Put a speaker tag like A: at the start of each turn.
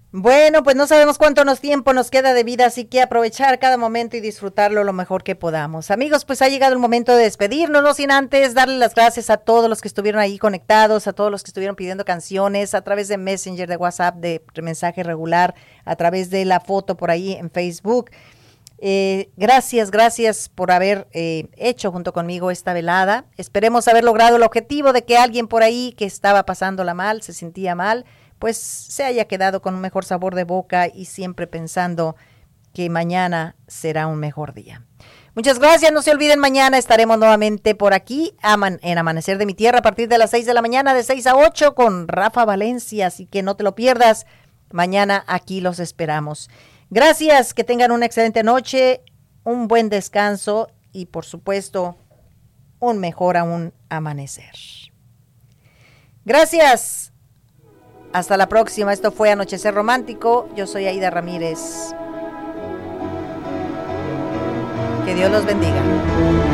A: Bueno, pues no sabemos cuánto tiempo nos queda de vida, así que aprovechar cada momento y disfrutarlo lo mejor que podamos. Amigos, pues ha llegado el momento de despedirnos, no sin antes darle las gracias a todos los que estuvieron ahí conectados, a todos los que estuvieron pidiendo canciones a través de Messenger, de WhatsApp, de mensaje regular, a través de la foto por ahí en Facebook. Gracias por haber hecho junto conmigo esta velada. Esperemos haber logrado el objetivo de que alguien por ahí que estaba pasándola mal, se sentía mal, pues se haya quedado con un mejor sabor de boca y siempre pensando que mañana será un mejor día. Muchas gracias, no se olviden, mañana estaremos nuevamente por aquí en Amanecer de mi Tierra a partir de las 6 de la mañana, de 6 a 8 con Rafa Valencia, así que no te lo pierdas, mañana aquí los esperamos. Gracias, que tengan una excelente noche, un buen descanso y por supuesto un mejor aún amanecer. Gracias. Hasta la próxima. Esto fue Anochecer Romántico. Yo soy Aida Ramírez. Que Dios los bendiga.